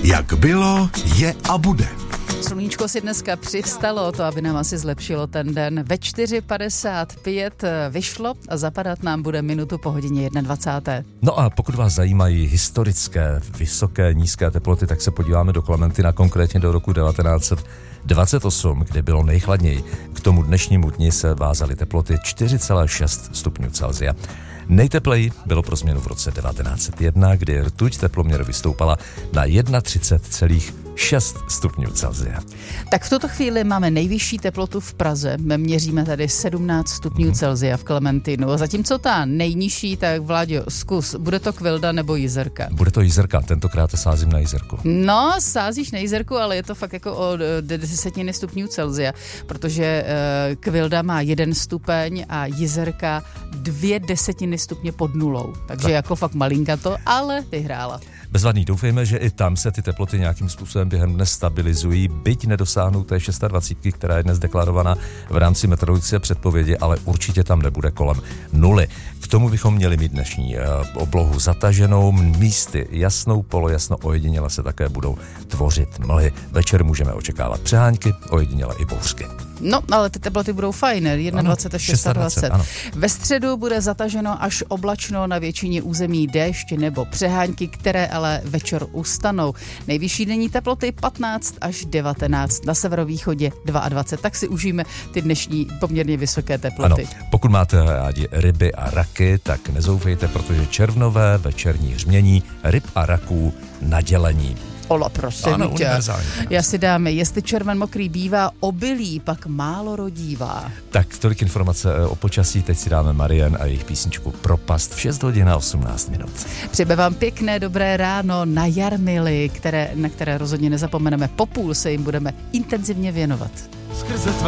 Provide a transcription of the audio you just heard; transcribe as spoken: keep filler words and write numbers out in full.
Jak bylo, je a bude. Sluníčko si dneska přivstalo, to aby nám asi zlepšilo ten den. Ve čtyři padesát pět vyšlo a zapadat nám bude minutu po hodině dvacáté první. No a pokud vás zajímají historické, vysoké, nízké teploty, tak se podíváme do Klementyna, konkrétně do roku devatenáct set dvacet osm, kdy bylo nejchladněji. K tomu dnešnímu dni se vázaly teploty čtyři celá šest stupňů Celsia. Nejtepleji bylo pro změnu v roce devatenáct set jedna, kdy rtuť teploměrově stoupala na třicet jedna celá šest stupňů Celsia. Tak v tuto chvíli máme nejvyšší teplotu v Praze. My měříme tady sedmnáct stupňů hmm. Celsia v Klementynu. Zatímco ta nejnižší, tak Vláďo, zkus, bude to Kvilda nebo Jizerka? Bude to Jizerka, tentokrát sázím na Jizerku. No, sázíš na Jizerku, ale je to fakt jako o desetiny stupňů Celsia, protože uh, Kvilda má jeden stupeň a Jizerka dvě desetiny stupně pod nulou. Takže tak. Jako fakt malinka to, ale vyhrála. Bezvadný, doufejme, že i tam se ty teploty nějakým způsobem během dne stabilizují, byť nedosáhnou té dvacet šest, která je dnes deklarovaná v rámci meteorologické předpovědi, ale určitě tam nebude kolem nuly. K tomu bychom měli mít dnešní oblohu zataženou, místy jasnou, polojasno, ojediněle se také budou tvořit mlhy. Večer můžeme očekávat přehánky, ojediněle i bouřky. No, ale ty teploty budou fajn, dvacet jedna až dvacet šest. Ano. Ve středu bude zataženo až oblačno, na většině území déšť nebo přehánky, které ale večer ustanou. Nejvyšší denní teploty patnáct až devatenáct, na severovýchodě dvacet dva. Tak si užijeme ty dnešní poměrně vysoké teploty. Ano, pokud máte rádi ryby a raky, tak nezoufejte, protože červnové večerní hřmění ryb a raků na dělení. Ola, prosím ano, tě. Já si dáme, jestli červen mokrý bývá, obilí pak málo rodívá. Tak tolik informace o počasí, teď si dáme Marian a jejich písničku Propast v šest hodin a osmnáct minut. Přejeme vám pěkné dobré ráno na Jarmily, které, na které rozhodně nezapomeneme. Po půl se jim budeme intenzivně věnovat. Skrze tvé